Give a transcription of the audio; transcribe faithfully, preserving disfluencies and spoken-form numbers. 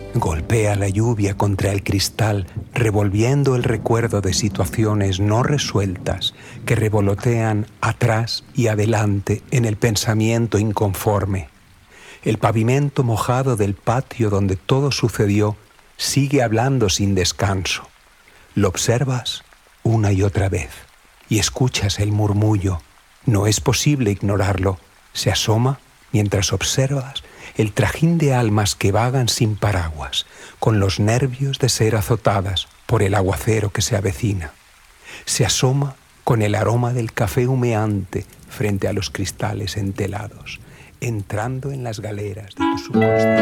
Golpea la lluvia contra el cristal, revolviendo el recuerdo de situaciones no resueltas que revolotean atrás y adelante en el pensamiento inconforme. El pavimento mojado del patio donde todo sucedió sigue hablando sin descanso. Lo observas una y otra vez y escuchas el murmullo. No es posible ignorarlo. Se asoma mientras observas el trajín de almas que vagan sin paraguas, con los nervios de ser azotadas por el aguacero que se avecina. Se asoma con el aroma del café humeante frente a los cristales entelados, entrando en las galeras de tu subconsciente.